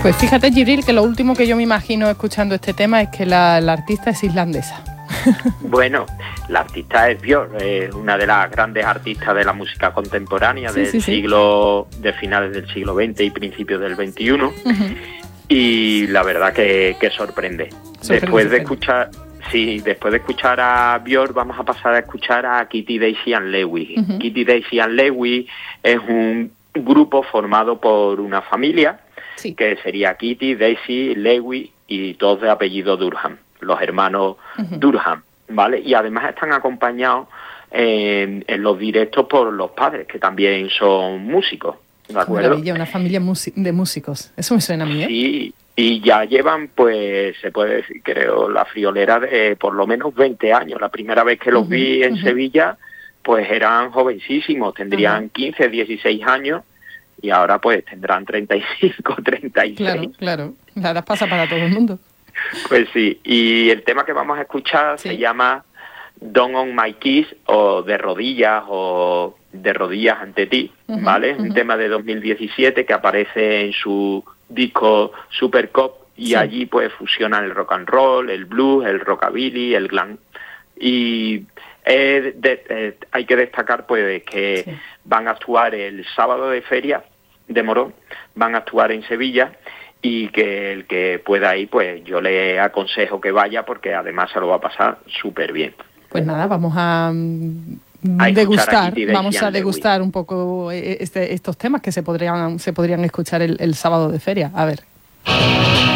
Pues fíjate, Gibril, que lo último que yo me imagino escuchando este tema es que la artista es islandesa. Bueno, la artista es Björk, una de las grandes artistas de la música contemporánea de finales del siglo XX y principios del XXI. Y la verdad que sorprende. Después de escuchar a Björk, vamos a pasar a escuchar a Kitty, Daisy and Lewis. Kitty, Daisy and Lewis es un grupo formado por una familia, que sería Kitty, Daisy, Lewis y todos de apellido Durham, los hermanos Durham, ¿vale? Y además están acompañados en los directos por los padres, que también son músicos, ¿de acuerdo? Maravilla, una familia de músicos. Eso me suena a mí, ¿eh? Sí, y ya llevan, pues, se puede decir, creo, la friolera de por lo menos 20 años. La primera vez que los vi en Sevilla, pues eran jovencísimos, tendrían 15, 16 años, y ahora pues tendrán 35, 36. Claro, la edad pasa para todo el mundo. Pues sí, y el tema que vamos a escuchar se llama Down on My Knees, o de rodillas ante ti, ¿vale? Un tema de 2017 que aparece en su disco Super Cop, y allí pues fusionan el rock and roll, el blues, el rockabilly, el glam. Y hay que destacar pues que van a actuar el sábado de Feria de Morón, van a actuar en Sevilla, y que el que pueda ir, pues yo le aconsejo que vaya, porque además se lo va a pasar súper bien. Pues nada, vamos a degustar un poco estos temas que se podrían escuchar el sábado de Feria. A ver.